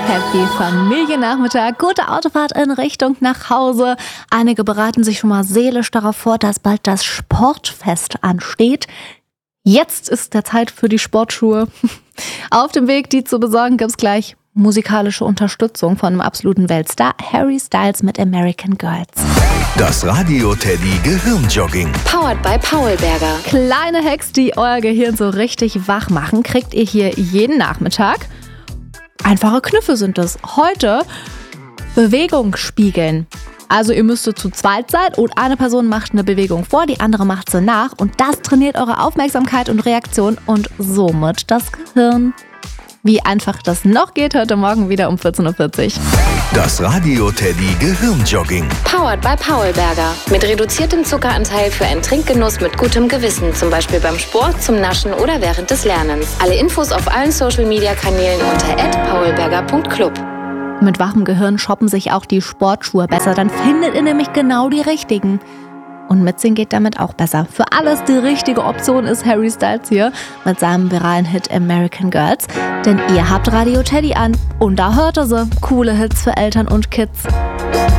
Happy Familiennachmittag, gute Autofahrt in Richtung nach Hause. Einige bereiten sich schon mal seelisch darauf vor, dass bald das Sportfest ansteht. Jetzt ist der Zeit für die Sportschuhe. Auf dem Weg, die zu besorgen, gibt's gleich musikalische Unterstützung von einem absoluten Weltstar, Harry Styles mit American Girls. Das Radio Teddy Gehirnjogging. Powered by Paulberger. Kleine Hacks, die euer Gehirn so richtig wach machen, kriegt ihr hier jeden Nachmittag. Einfache Kniffe sind es. Heute Bewegung spiegeln. Also ihr müsstet zu zweit sein und eine Person macht eine Bewegung vor, die andere macht sie nach. Und das trainiert eure Aufmerksamkeit und Reaktion und somit das Gehirn. Wie einfach das noch geht, heute Morgen wieder um 14.40 Uhr. Das Radio Teddy Gehirnjogging. Powered by Paulberger. Mit reduziertem Zuckeranteil für einen Trinkgenuss mit gutem Gewissen. Zum Beispiel beim Sport, zum Naschen oder während des Lernens. Alle Infos auf allen Social-Media-Kanälen unter @paulberger.club. Mit wachem Gehirn shoppen sich auch die Sportschuhe besser. Dann findet ihr nämlich genau die richtigen. Und mitsingen geht damit auch besser. Für alles die richtige Option ist Harry Styles hier mit seinem viralen Hit American Girls. Denn ihr habt Radio Teddy an und da hört ihr sie. Coole Hits für Eltern und Kids.